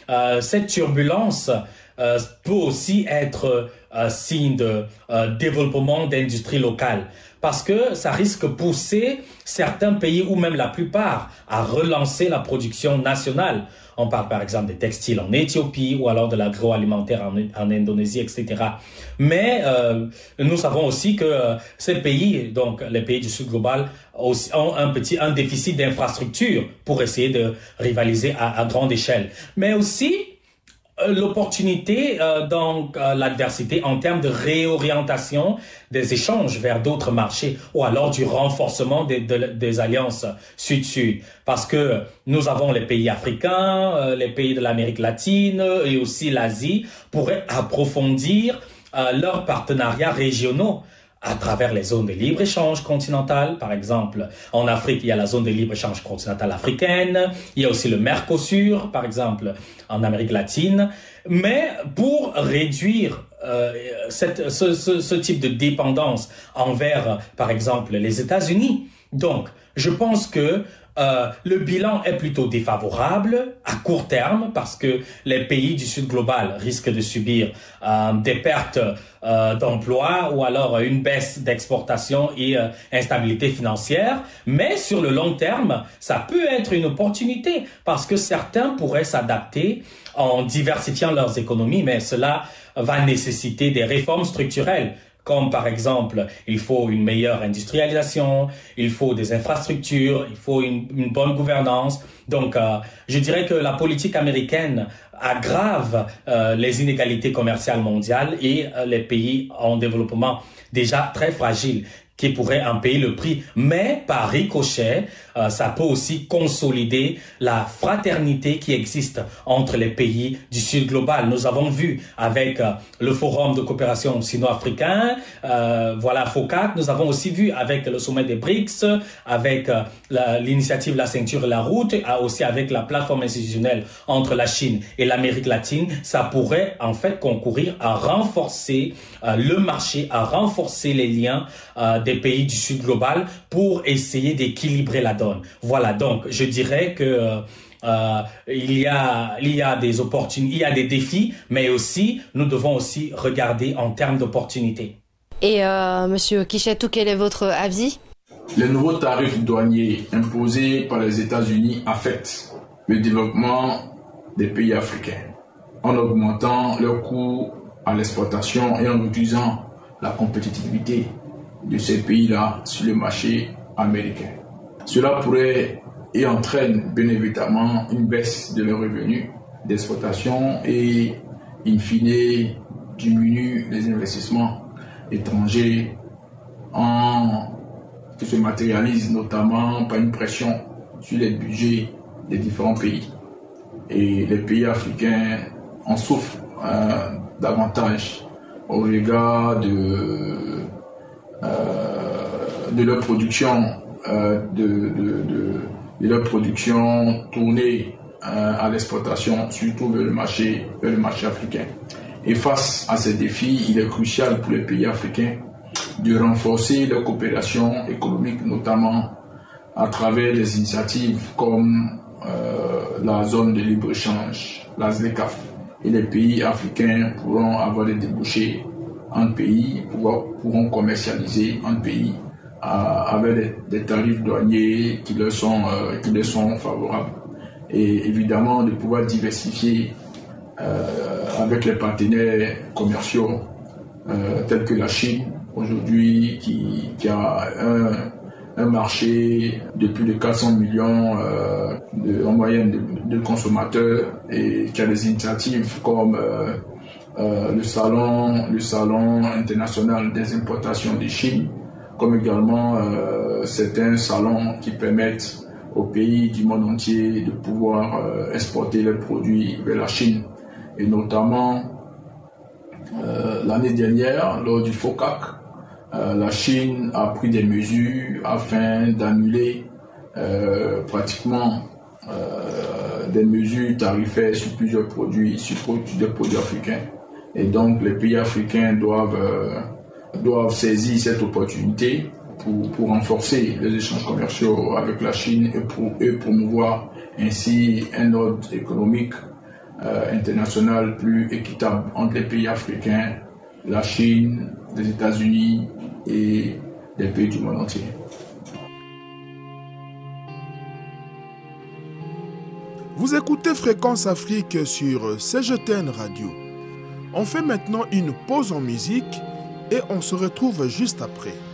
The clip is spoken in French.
cette turbulence peut aussi être signe de développement d'industrie locale. Parce que ça risque de pousser certains pays ou même la plupart à relancer la production nationale. On parle par exemple des textiles en Éthiopie ou alors de l'agroalimentaire en Indonésie, etc. Mais nous savons aussi que ces pays, donc les pays du Sud global, ont un déficit d'infrastructure pour essayer de rivaliser à grande échelle. Mais aussi l'opportunité dans l'adversité en termes de réorientation des échanges vers d'autres marchés ou alors du renforcement des alliances sud-sud. Parce que nous avons les pays africains, les pays de l'Amérique latine et aussi l'Asie pourraient approfondir leurs partenariats régionaux à travers les zones de libre-échange continentales. Par exemple, en Afrique, il y a la zone de libre-échange continentale africaine. Il y a aussi le Mercosur, par exemple, en Amérique latine. Mais pour réduire ce type de dépendance envers, par exemple, les États-Unis, donc, je pense que le bilan est plutôt défavorable à court terme parce que les pays du Sud global risquent de subir des pertes d'emplois ou alors une baisse d'exportation et instabilité financière. Mais sur le long terme, ça peut être une opportunité parce que certains pourraient s'adapter en diversifiant leurs économies, mais cela va nécessiter des réformes structurelles. Comme par exemple, il faut une meilleure industrialisation, il faut des infrastructures, il faut une bonne gouvernance. Donc, je dirais que la politique américaine aggrave les inégalités commerciales mondiales et les pays en développement déjà très fragiles qui pourraient en payer le prix. Mais par ricochet, ça peut aussi consolider la fraternité qui existe entre les pays du Sud global. Nous avons vu avec le Forum de coopération sino-africain, FOCAC, nous avons aussi vu avec le sommet des BRICS, avec l'initiative La Ceinture et la Route, aussi avec la plateforme institutionnelle entre la Chine et l'Amérique latine. Ça pourrait en fait concourir à renforcer le marché, à renforcer les liens des pays du Sud global pour essayer d'équilibrer la donne. Voilà, donc je dirais que il y a des opportunités, il y a des défis, mais aussi nous devons aussi regarder en termes d'opportunités. Et Monsieur Kishetou, quel est votre avis? Les nouveaux tarifs douaniers imposés par les États-Unis affectent le développement des pays africains en augmentant leurs coûts à l'exportation et en réduisant la compétitivité de ces pays-là sur le marché américain. Cela pourrait et entraîne bien évidemment une baisse de leurs revenus d'exportation et, in fine, diminue les investissements étrangers qui se matérialisent notamment par une pression sur les budgets des différents pays. Et les pays africains en souffrent davantage au regard de leur production, de leur production tournée à l'exportation, surtout vers le marché africain. Et face à ces défis, il est crucial pour les pays africains de renforcer leur coopération économique, notamment à travers des initiatives comme la zone de libre-échange, la ZLECAf. Et les pays africains pourront avoir des débouchés en pays, pourront commercialiser en pays avec des tarifs douaniers qui leur sont favorables. Et évidemment, de pouvoir diversifier avec les partenaires commerciaux tels que la Chine, aujourd'hui, qui a un marché de plus de 400 millions en moyenne de consommateurs et qui a des initiatives comme le salon international des importations de Chine, comme également certains salons qui permettent aux pays du monde entier de pouvoir exporter leurs produits vers la Chine. Et notamment, l'année dernière, lors du FOCAC, la Chine a pris des mesures afin d'annuler pratiquement des mesures tarifaires sur plusieurs produits, africains. Et donc, les pays africains doivent saisir cette opportunité pour renforcer les échanges commerciaux avec la Chine et promouvoir ainsi un ordre économique internationale plus équitable entre les pays africains, la Chine, les États-Unis et les pays du monde entier. Vous écoutez Fréquence Afrique sur CGTN Radio. On fait maintenant une pause en musique et on se retrouve juste après.